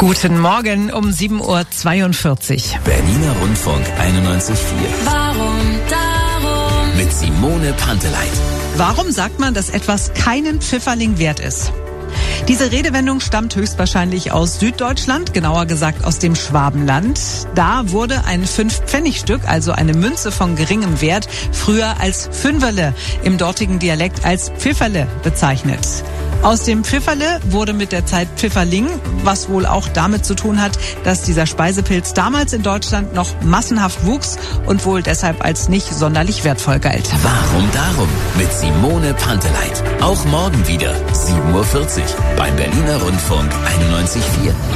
Guten Morgen um 7.42 Uhr. Berliner Rundfunk 91.4. Warum darum? Mit Simone Panteleit. Warum sagt man, dass etwas keinen Pfifferling wert ist? Diese Redewendung stammt höchstwahrscheinlich aus Süddeutschland, genauer gesagt aus dem Schwabenland. Da wurde ein 5-Pfennig-Stück, also eine Münze von geringem Wert, früher als Fünferle, im dortigen Dialekt als Pfifferle bezeichnet. Aus dem Pfifferle wurde mit der Zeit Pfifferling, was wohl auch damit zu tun hat, dass dieser Speisepilz damals in Deutschland noch massenhaft wuchs und wohl deshalb als nicht sonderlich wertvoll galt. Warum darum? Mit Simone Panteleit. Auch morgen wieder 7.40 Uhr beim Berliner Rundfunk 91.4.